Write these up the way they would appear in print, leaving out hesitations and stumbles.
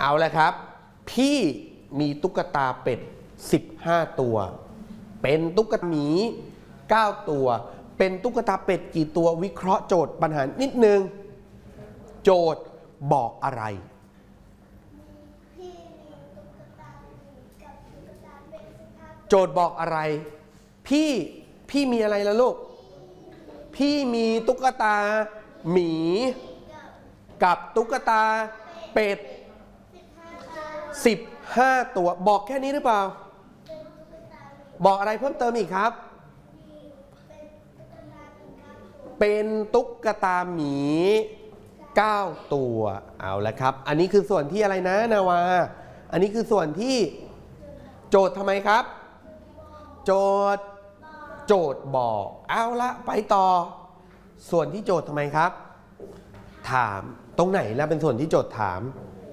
เอาละครับพี่มีตุ๊กตาเป็ด15ตัวเป็นตุ๊กตาหมี9ตัวเป็นตุ๊กตาเป็ดกี่ตัววิเคราะห์โจทย์ปัญหานิดนึงโจทย์บอกอะไรโจทย์บอกอะไรพี่มีอะไรล่ะลูกพี่มีตุ๊กตาหมีกับตุ๊กตาเป็ด15ตัวบอกแค่นี้หรือเปล่าบอกอะไรเพิ่มเติมอีกครับเป็นตุ๊กตาหมี9ตัวเอาละครับอันนี้คือส่วนที่อะไรนะนาวาอันนี้คือส่วนที่โจทย์ทำไมครับโจทย์บอกเอาละไปต่อส่วนที่โจทย์ทำไมครับถามตรงไหนแล้วเป็นส่วนที่โจทย์ถาม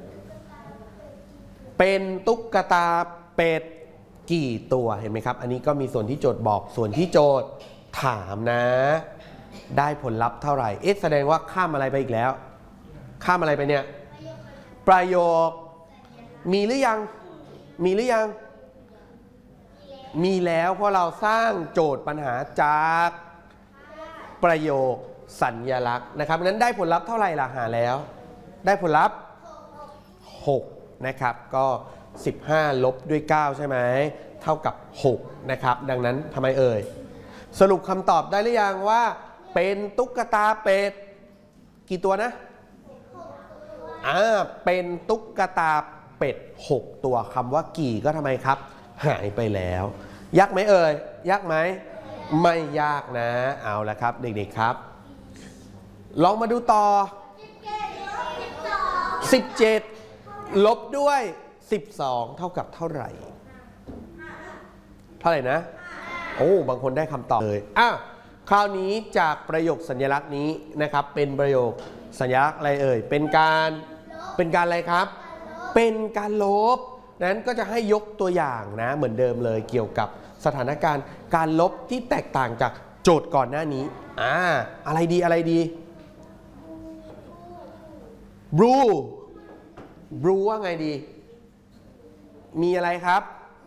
เป็นตุ๊กตาเป็ดกี่ตัวเห็นไหมครับอันนี้ก็มีส่วนที่โจทย์บอกส่วนที่โจทย์ถามนะได้ผลลัพธ์เท่าไหร่แสดงว่าข้ามอะไรไปอีกแล้วข้ามอะไรไปเนี่ยประโยคมีหรือยังมีแล้วเพราะเราสร้างโจทย์ปัญหาจากประโยคสัญลักษณ์นะครับนั้นได้ผลลัพธ์เท่าไหร่ล่ะหาแล้วได้ผลลัพธ์6นะครับก็15ลบด้วย9ใช่ไหมเท่ากับ6นะครับดังนั้นทำไมเอ่ยสรุปคำตอบได้หรือยังว่าเป็นตุ๊กตาเป็ดกี่ตัวนะเป็นตุ๊กตาเป็ด6ตัวคำว่ากี่ก็ทำไมครับหายไปแล้วยากไหมเอ่ยยากไหมไม่ยากนะเอาละครับเด็กๆครับลองมาดูต่อ17ลบด้วย12เท่ากับเท่าไหร่นะโอ้บางคนได้คำตอบเลยคราวนี้จากประโยคสัญลักษณ์นี้นะครับเป็นประโยคสัญลักษณ์อะไรเอ่ยเป็นการอะไรครับเป็นการลบนั้นก็จะให้ยกตัวอย่างนะเหมือนเดิมเลยเกี่ยวกับสถานการณ์การลบที่แตกต่างจากโจทย์ก่อนหน้านี้อะไรดีบลูว่าไงดีมีอะไรครับ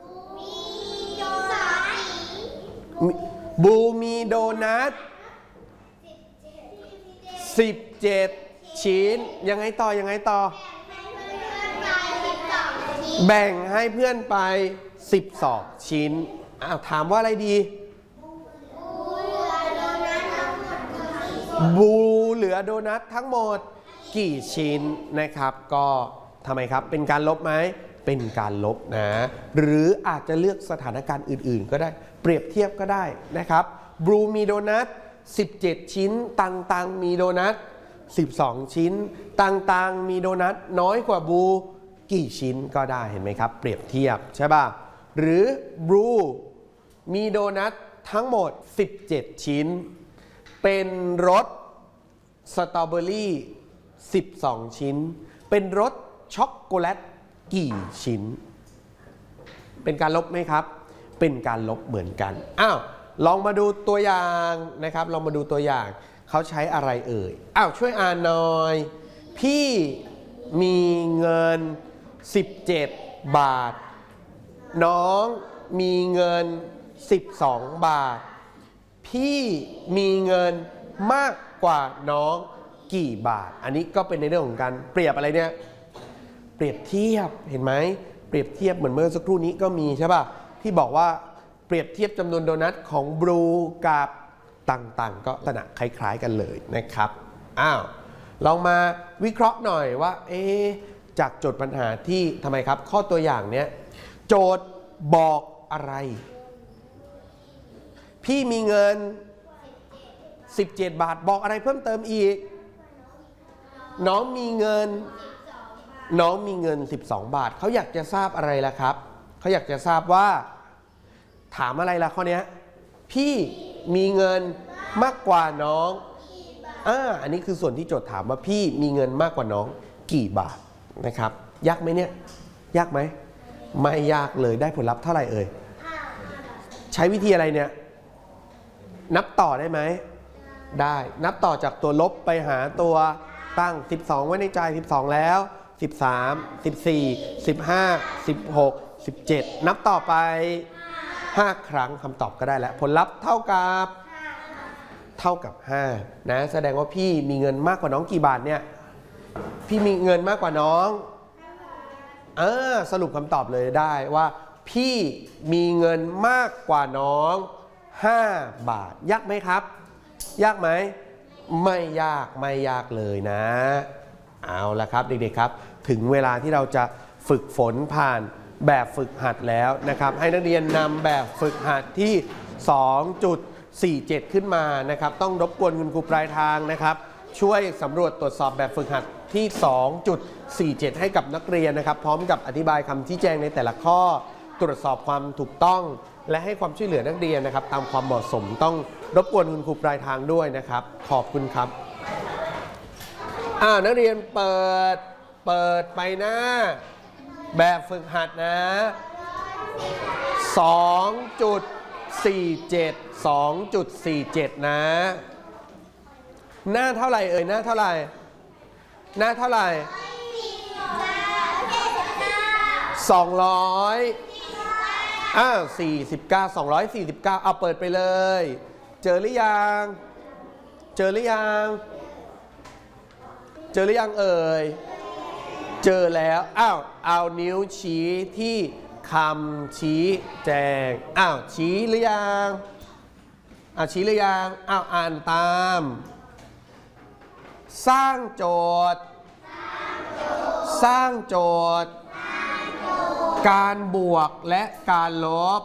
บลูมีโดนัท17ชิ้นยังไงต่อแบ่งให้เพื่อนไป12ชิ้นถามว่าอะไรดีบูเหลือโดนัททั้งหมดกี่ชิ้นนะครับก็ทำไมครับเป็นการลบไหมเป็นการลบนะหรืออาจจะเลือกสถานการณ์อื่นๆก็ได้เปรียบเทียบก็ได้นะครับบลูมีโดนัท17ชิ้นตังมีโดนัท12ชิ้นตังมีโดนัทน้อยกว่าบลูกี่ชิ้นก็ได้เห็นไหมครับเปรียบเทียบใช่ป่ะหรือบลูมีโดนัททั้งหมด17ชิ้นเป็นรสสตรอเบอรี่12ชิ้นเป็นรสช็อกโกแลตกี่ชิ้นเป็นการลบไหมครับเป็นการลบเหมือนกันลองมาดูตัวอย่างนะครับลองมาดูตัวอย่างเขาใช้อะไรเอ่ยช่วยอ่านหน่อยพี่มีเงิน17บาทน้องมีเงิน12บาทพี่มีเงินมากกว่าน้องกี่บาทอันนี้ก็เป็นในเรื่องของการเปรียบอะไรเนี่ยเปรียบเทียบเห็นไหมเปรียบเทียบเหมือนเมื่อสักครู่นี้ก็มีใช่ป่ะที่บอกว่าเปรียบเทียบจำนวนโดนัทของบลูกับต่างๆก็ลักษณะคล้ายๆกันเลยนะครับลองมาวิเคราะห์หน่อยว่าจากโจทย์ปัญหาที่ทำไมครับข้อตัวอย่างเนี้ยโจทย์บอกอะไรพี่มีเงิน17บาทบอกอะไรเพิ่มเติมอีกน้องมีเงิน12บาทเขาอยากจะทราบอะไรล่ะครับเขาอยากจะทราบว่าถามอะไรล่ะข้อนี้พี่มีเงินมากกว่าน้องอันนี้คือส่วนที่โจทย์ถามว่าพี่มีเงินมากกว่าน้องกี่บาทนะครับยากไหมเนี่ยยากไหมไม่ยากเลยได้ผลลัพธ์เท่าไหร่เอ่ยใช้วิธีอะไรเนี่ยนับต่อได้ไหมได้นับต่อจากตัวลบไปหาตัวตั้ง12ไว้ในใจ12แล้ว 13 14 15 16 17นับต่อไป5ครั้งคำตอบก็ได้แล้วผลลัพธ์เท่ากับ5นะแสดงว่าพี่มีเงินมากกว่าน้องกี่บาทเนี่ยพี่มีเงินมากกว่าน้องสรุปคำตอบเลยได้ว่าพี่มีเงินมากกว่าน้อง5 บาทยากไหมครับยากไหมไม่ยากเลยนะเอาละครับเด็กๆครับถึงเวลาที่เราจะฝึกฝนผ่านแบบฝึกหัดแล้วนะครับให้นักเรียนนำแบบฝึกหัดที่ 2.47 ขึ้นมานะครับต้องรบกวนคุณครูปลายทางนะครับช่วยสำรวจตรวจสอบแบบฝึกหัดที่ 2.47 ให้กับนักเรียนนะครับพร้อมกับอธิบายคำชี้แจงในแต่ละข้อตรวจสอบความถูกต้องและให้ความช่วยเหลือนักเรียนนะครับตามความเหมาะสมต้องรบกวนคุณครูปลายทางด้วยนะครับขอบคุณครับนักเรียนเปิดไปหน้าแบบฝึกหัดนะ 2.47 นะหน้าเท่าไหร่หน้าเท่าไหร่249เอาเปิดไปเลยเจอหรือยังเอ่ยเจอแล้วเอานิ้วชี้ที่คำชี้แจงชี้หรือยังอ่านตามสร้างโจทย์การบวกและการลบ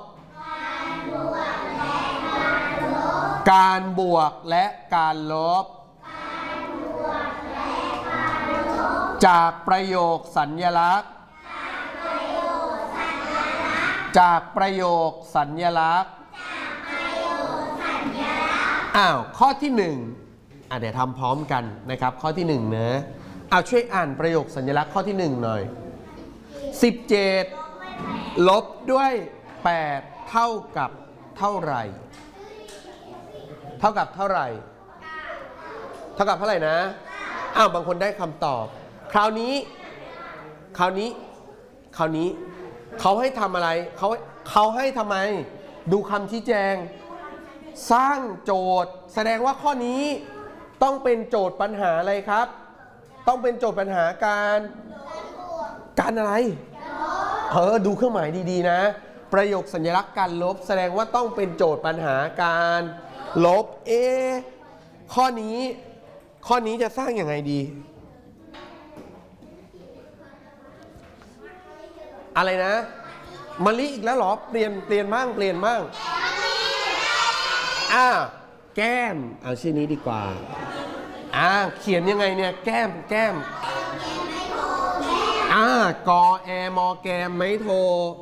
จากประโยคสัญลักษณ์ข้อที่1เดี๋ยวทำพร้อมกันนะครับข้อที่1นะช่วยอ่านประโยคสัญลักษณ์ข้อที่1หน่อย17ลบด้วย8เท่ากับเท่าไหร่นะบางคนได้คำตอบคราวนี้เขาให้ทำอะไรเขาให้ทำไมดูคำชี้แจงสร้างโจทย์แสดงว่าข้อนี้ต้องเป็นโจทย์ปัญหาอะไรครับต้องเป็นโจทย์ปัญหาการอะไรดูเครื่องหมายดีๆนะประโยคสัญลักษณ์การลบแสดงว่าต้องเป็นโจทย์ปัญหาการลบข้อนี้จะสร้างยังไงดีอะไรนะมะลิอีกแล้วเหรอเปลี่ยนมั่งแก้มเอาชื่อนี้ดีกว่าเขียนยังไงเนี่ยแก้มกอแอมอแกมไม่โท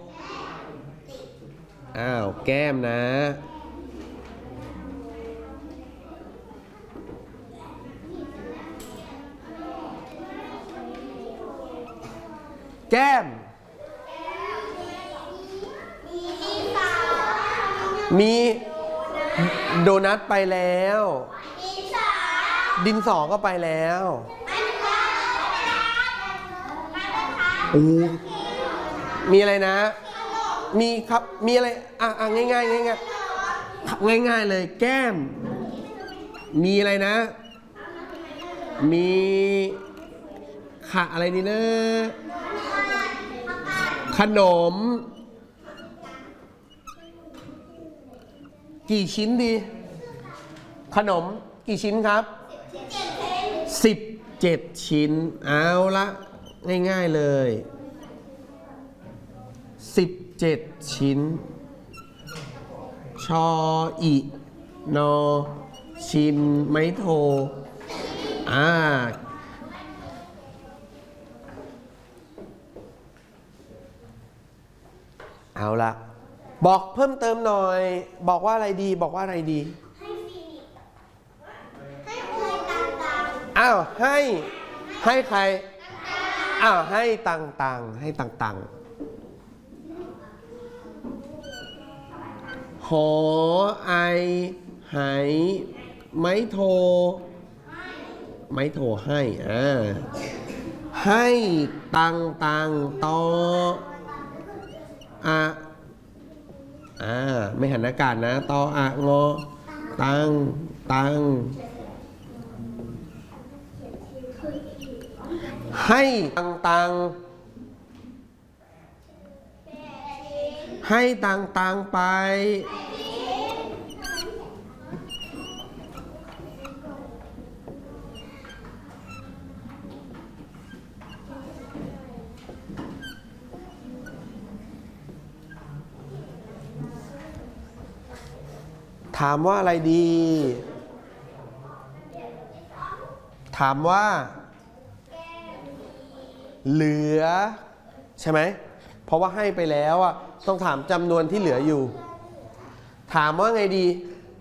แก้มนะแก้มมีโดนัทไปแล้วดินสอก็ไปแล้วมีอะไรนะมีครับมีอะไรง่ายเลยแก้มมีอะไรนะมีอะไรนี่นะขนมกี่ชิ้นดีขนมกี่ชิ้นครับ17ชิ้นเอาละง่ายๆเลย17ชิ้นชออินอชินไม้โทเอาละบอกเพิ่มเติมหน่อยบอกว่าอะไรดีให้ใครให้ต่างหอไอไหไม้โทให้ให้ตังตออะไม่หันอากาศนะตออะงอตังให้ตังให้ตังไปถามว่าอะไรดีถามว่าเหลือใช่ไหมเพราะว่าให้ไปแล้วอ่ะต้องถามจำนวนที่เหลืออยู่ถามว่าไงดี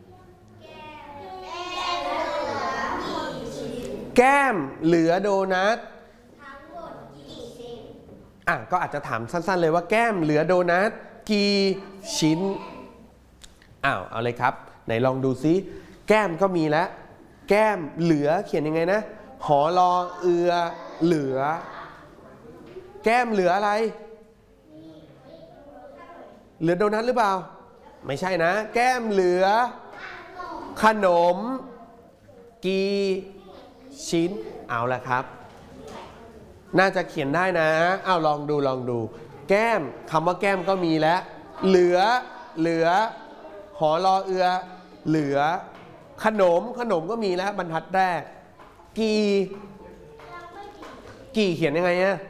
แก้มเหลือโดนัททั้งหมดกี่ชิ้นก็อาจจะถามสั้นๆเลยว่าแก้มเหลือโดนัทกี่ชิ้นเอาเลยครับไหนลองดูซิแก้มก็มีแล้วแก้มเหลือเขียนยังไงนะหอรอเอือเหลือแก้มเหลืออะไรเหลือโดนัทหรือเปล่าไม่ใช่นะแก้มเหลือขนมกี่ชิ้นเอาละครับน่าจะเขียนได้นะลองดูแก้มคำว่าแก้มก็มีแล้วเหลือหอรอเอือเหลือขนมก็มีแล้วบรรทัดแรกกี่เขียนยังไง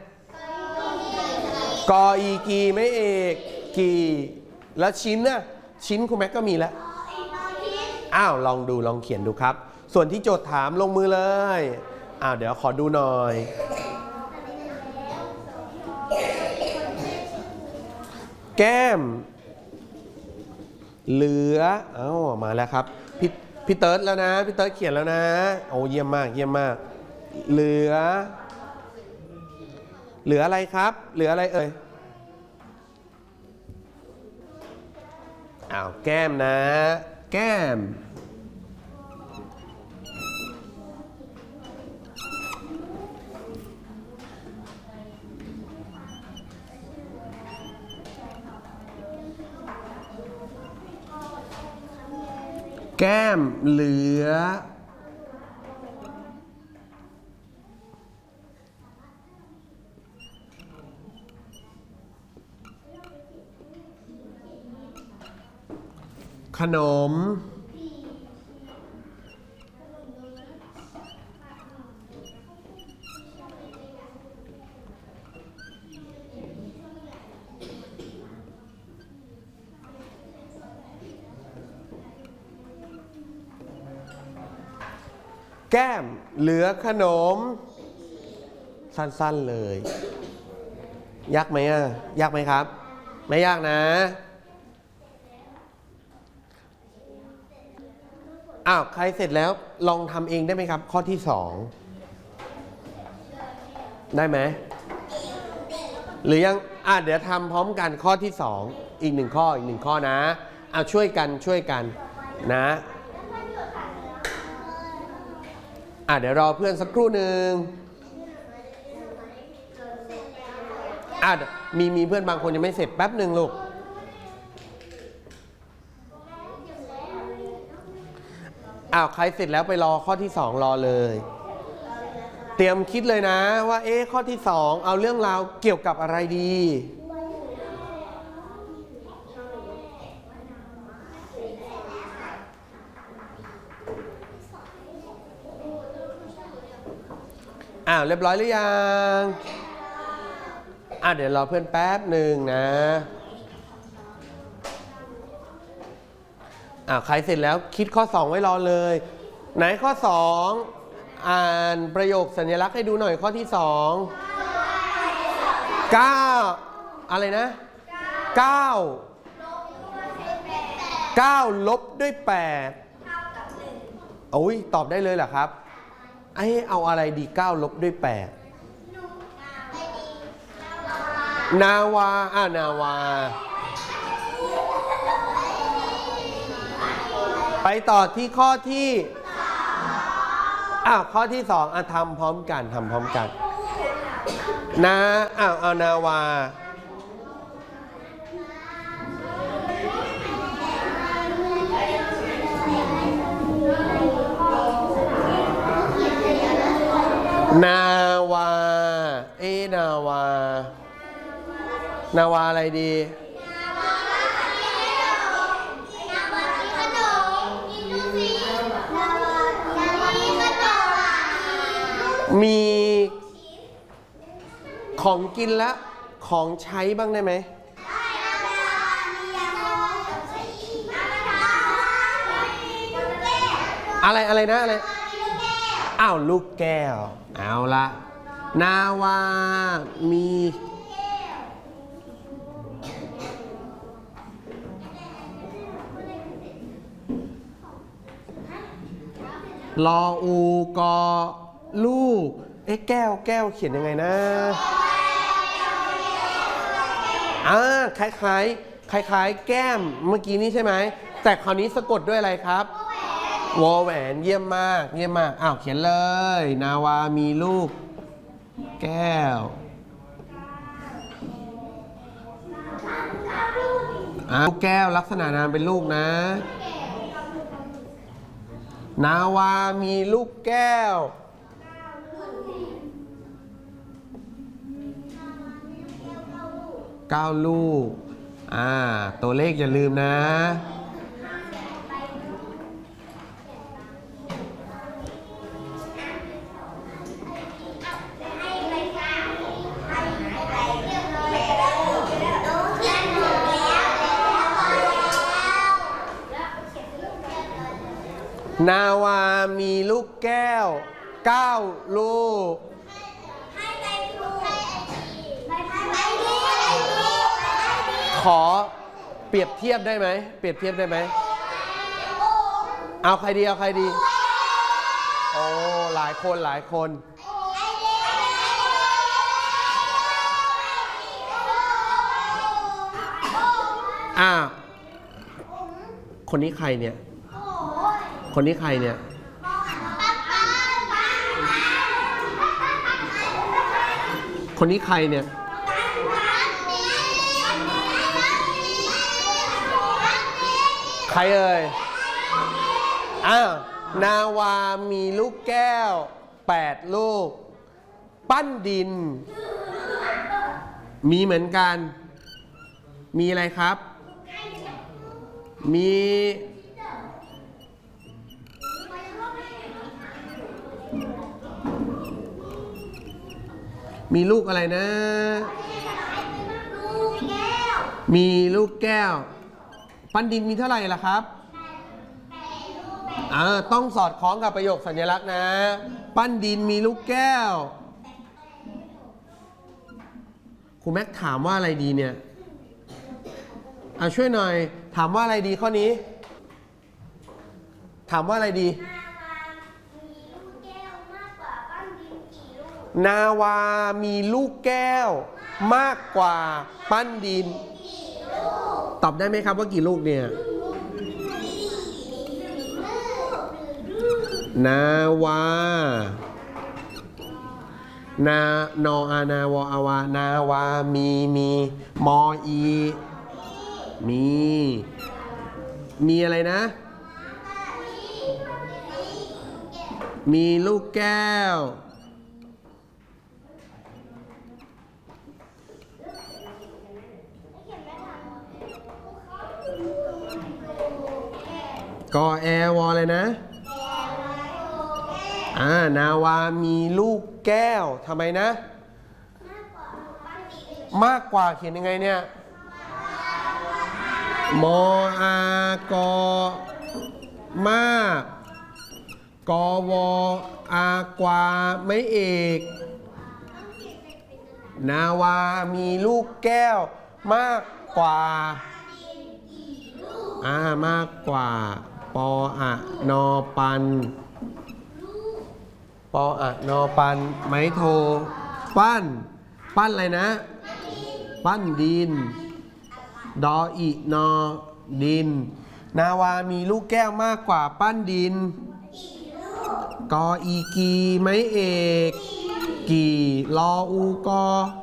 กออีกีไม่เอกกี่แล้วชิ้นชิ้นคุณแม็กก็มีแล้วลองเขียนดูครับส่วนที่โจทย์ถามลงมือเลยเดี๋ยวขอดูหน่อยแก้มเหลือมาแล้วครับพี่เติร์ดแล้วนะพี่เติร์ดเขียนแล้วนะโอ้เยี่ยมมากเหลืออะไรครับเหลืออะไรเอ่ยแก้มนะแก้มแก้มเหลือขนมแก้มเหลือขนมสั้นๆเลยยากไหมยากไหมครับไม่ยากนะใครเสร็จแล้วลองทำเองได้ไหมครับข้อที่2ได้ไหมหรือยังเดี๋ยวทำพร้อมกันข้อที่2อีก1ข้อนะช่วยกันนะเดี๋ยวรอเพื่อนสักครู่หนึ่งมีเพื่อนบางคนยังไม่เสร็จแป๊บหนึ่งลูกใครเสร็จแล้วไปรอข้อที่2รอเลยเตรียมคิดเลยนะว่าข้อที่2เอาเรื่องราวเกี่ยวกับอะไรดีเรียบร้อยหรือยังเดี๋ยวรอเพื่อนแป๊บหนึ่งนะใครเสร็จแล้วคิดข้อ2ไว้รอเลยไหนข้อ2อ่านประโยคสัญลักษณ์ให้ดูหน่อยข้อที่2 9อะไรนะ9ลบด้วย8โอ้ยตอบได้เลยเหรอครับเอาอะไรดี9ลบด้วย8นาวาไปต่อที่ข้อที่ข้อที่2ทำพร้อมกันเอานาวา นาวา นาวา นาวาอะไรดีมีของกินและของใช้บ้างได้ไหมอะไรนะอะไรอ้าวลูกแก้วเอาละนาวามีลออูกอลูกแก้วเขียนยังไงนะคล้ายแก้มเมื่อกี้นี้ใช่ไหมแต่คราวนี้สะกดด้วยอะไรครับวอแหวนเยี่ยมมากอ้าวเขียนเลยนาวามีลูกแก้วลูกแก้วลักษณะนามเป็นลูกนะนาวามีลูกแก้ว9 ลูกตัวเลขอย่าลืมนะนาวามีลูกแก้ว9 ลูกขอเปรียบเทียบได้ไหมเอาใครดีโอ้หลายคนคนนี้ใครเนี่ยคนนี้ใครเนี่ยใครเอ่ยนาวามีลูกแก้ว8 ลูกปั้นดินมีเหมือนกันมีอะไรครับมีลูกอะไรนะมีลูกแก้วปั้นดินมีเท่าไหร่ล่ะครับต้องสอดคล้องกับประโยคสัญลักษณ์นะปั้นดินมีลูกแก้วครูแม็กถามว่าอะไรดีเนี่ยช่วยหน่อยถามว่าอะไรดีข้อนี้ถามว่าอะไรดีนาวามีลูกแก้วมากกว่าปั้นดินตอบได้ไหมครับว่ากี่ลูกเนี่ยนาวานานาวอาวานาวามีมออีมีอะไรนะมีลูกแก้วกอแอวอเลยนะนาวามีลูกแก้วทำไมนะมากกว่าเขียนยังไงเนี่ยมออากอมากกอวออากว่าไม่เอกนาวามีลูกแก้วมากกว่ามากกว่าปออะนอปันไม้โทปั้นอะไรนะปั้นดินดออินอดินนาวามีลูกแก้วมากกว่าปั้นดินกออีกีไม้เอกกี่ลออูกอ